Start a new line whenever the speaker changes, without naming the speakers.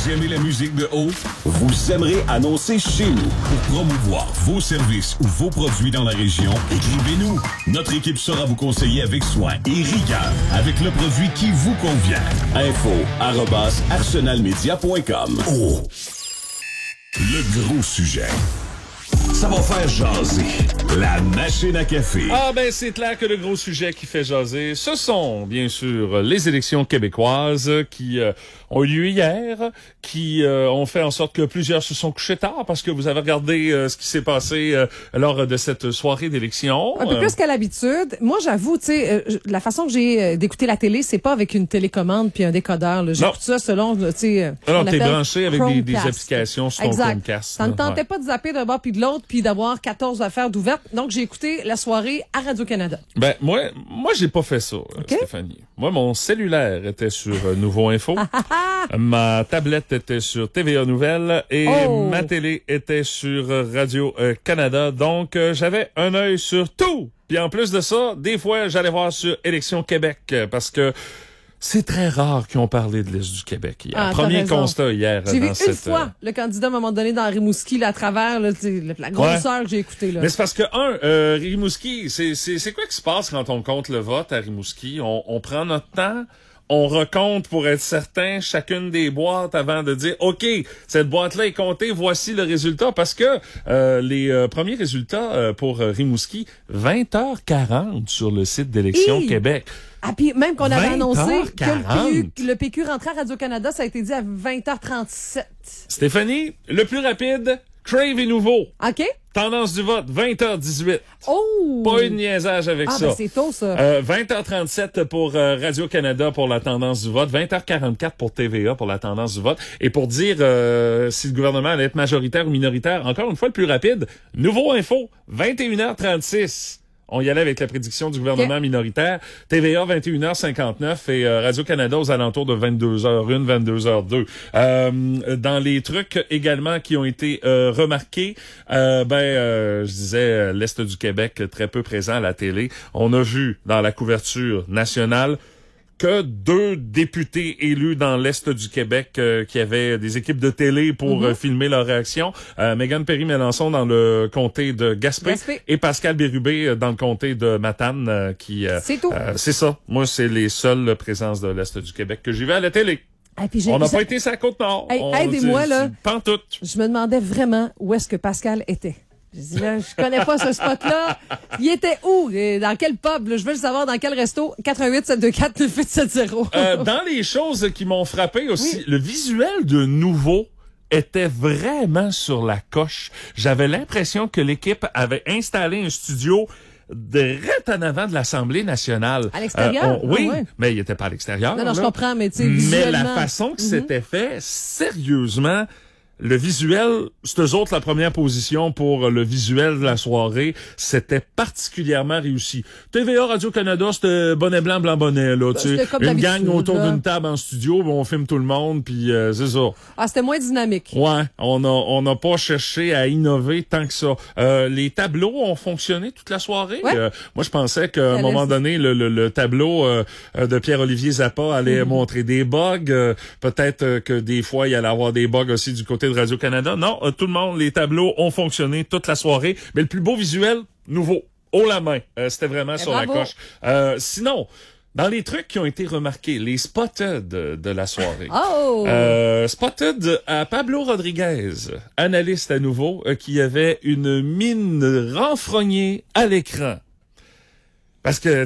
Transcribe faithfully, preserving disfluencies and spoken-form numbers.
Vous aimez la musique de haut? Vous aimerez annoncer chez nous. Pour promouvoir vos services ou vos produits dans la région, écrivez-nous. Notre équipe saura vous conseiller avec soin et rigueur avec le produit qui vous convient. Info arobase arsenalmedia point com. Oh! Le gros sujet. Ça va faire jaser. La machine à café.
Ah ben c'est clair que le gros sujet qui fait jaser, ce sont bien sûr les élections québécoises qui euh, ont eu lieu hier, qui euh, ont fait en sorte que plusieurs se sont couchés tard parce que vous avez regardé euh, ce qui s'est passé euh, lors de cette soirée d'élection.
Un peu
euh,
plus qu'à l'habitude. Moi, j'avoue, tu sais, euh, la façon que j'ai euh, d'écouter la télé, c'est pas avec une télécommande puis un décodeur. Là. J'écoute ça selon, tu sais,
alors t'es branché avec des, des applications sur ton
exact.
Chromecast.
Ça ne tentait
ouais.
pas de zapper d'un bord puis de l'autre puis d'avoir quatorze affaires d'ouvertes. Donc, j'ai écouté la soirée à Radio-Canada.
Ben, moi, moi, j'ai pas fait ça, okay. Stéphanie. Moi, mon cellulaire était sur euh, Nouveau Info. Ma tablette était sur T V A Nouvelles et
oh.
ma télé était sur Radio-Canada. Donc, euh, j'avais un œil sur tout. Puis en plus de ça, des fois, j'allais voir sur Élections Québec euh, parce que c'est très rare qu'ils ont parlé de l'Est du Québec hier.
Ah,
Premier constat hier.
J'ai
dans
vu une
cette,
fois
euh...
le candidat à un moment donné dans Rimouski, là, à travers là, la grosseur ouais. que j'ai écoutée. Là.
Mais c'est parce que, un, euh, Rimouski, c'est, c'est, c'est quoi qui se passe quand on compte le vote à Rimouski? On, on prend notre temps, on recompte pour être certain chacune des boîtes avant de dire, OK, cette boîte-là est comptée, voici le résultat. Parce que euh, les euh, premiers résultats euh, pour euh, Rimouski, vingt heures quarante sur le site d'Élections Québec.
Ah, puis même qu'on avait annoncé que le P, Q, le P Q rentrait à Radio-Canada, ça a été dit à vingt heures trente-sept.
Stéphanie, le plus rapide, Crave et Nouveau.
OK.
Tendance du vote, vingt heures dix-huit.
Oh!
Pas eu de niaisage avec
ah,
ça.
Ben c'est tôt, ça.
Euh, vingt heures trente-sept pour euh, Radio-Canada pour la tendance du vote, vingt heures quarante-quatre pour T V A pour la tendance du vote. Et pour dire euh, si le gouvernement allait être majoritaire ou minoritaire, encore une fois, le plus rapide, Nouveau Info, vingt et une heures trente-six. On y allait avec la prédiction du gouvernement okay. minoritaire. T V A, vingt et une heures cinquante-neuf et euh, Radio-Canada aux alentours de vingt-deux heures une, vingt-deux heures deux. Euh, dans les trucs également qui ont été euh, remarqués, euh, ben, euh, je disais, l'Est du Québec, très peu présent à la télé. On a vu dans la couverture nationale que deux députés élus dans l'Est du Québec euh, qui avaient des équipes de télé pour mm-hmm. euh, filmer leur réaction. Euh, Mégane Perry-Mélançon dans le comté de Gaspé, Gaspé. Et Pascal Bérubé dans le comté de Matane. Euh, qui euh,
c'est tout.
Euh, c'est ça. Moi, c'est les seules présences de l'Est du Québec que j'y vais à la télé.
Hey,
on n'a pas été sur la Côte-Nord.
Hey, aidez-moi, là.
Pantoute.
Je me demandais vraiment où est-ce que Pascal était. Je dis là, je connais pas ce spot-là. Il était où? Dans quel pub? Là? Je veux le savoir dans quel resto? quatre un huit sept deux quatre neuf huit sept zéro.
euh, dans les choses qui m'ont frappé aussi, oui. le visuel de Nouveau était vraiment sur la coche. J'avais l'impression que l'équipe avait installé un studio direct en avant de l'Assemblée nationale.
À l'extérieur?
Euh, on, oui,
ah ouais.
mais il était pas à l'extérieur.
Non, non,
là.
je comprends, mais tu sais, visuellement...
Mais la façon que
mm-hmm.
c'était fait, sérieusement... Le visuel, c'est eux autres la première position pour le visuel de la soirée. C'était particulièrement réussi. T V A, Radio-Canada, c'était bonnet blanc, blanc bonnet, là, tu sais. Une gang autour là. d'une table en studio, on filme tout le monde, puis euh, c'est ça.
Ah, c'était moins dynamique.
Ouais, on a on n'a pas cherché à innover tant que ça. Euh, les tableaux ont fonctionné toute la soirée.
Ouais.
Euh, moi, je pensais qu'à un moment donné, le, le, le tableau euh, de Pierre-Olivier Zappa allait mmh. montrer des bugs. Euh, peut-être euh, que des fois, il allait avoir des bugs aussi du côté de Radio-Canada. Non, euh, tout le monde, les tableaux ont fonctionné toute la soirée. Mais le plus beau visuel, Nouveau, haut la main. Euh, c'était vraiment Et sur bravo. la coche. Euh, sinon, dans les trucs qui ont été remarqués, les spotted de, de la soirée.
Oh!
Euh, spotted à Pablo Rodriguez, analyste à Nouveau, euh, qui avait une mine renfrognée à l'écran. Parce que